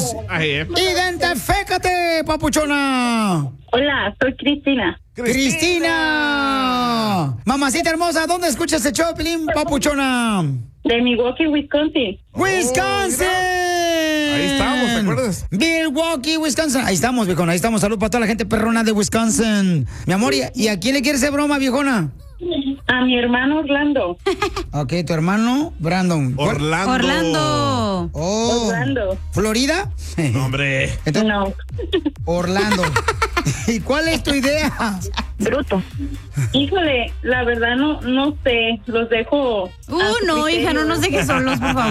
tenemos. Identifícate, papuchona. Hola, soy Cristina. ¡Cristina! Mamacita hermosa, ¿dónde escuchas el show, Pilín, papuchona? De Milwaukee, Wisconsin. ¡Wisconsin! Ahí estamos, ¿te acuerdas? Milwaukee, Wisconsin. Ahí estamos, viejona, ahí estamos. Salud para toda la gente perrona de Wisconsin. Mi amor, ¿y a quién le quieres hacer broma, viejona? A mi hermano Orlando. Ok, tu hermano, Brandon. Orlando. Oh. Orlando. ¿Florida? No, hombre. Entonces, No. Orlando. ¿Y cuál es tu idea? Bruto. Híjole, la verdad no sé. Los dejo. No, hija, no nos dejes solos, por favor.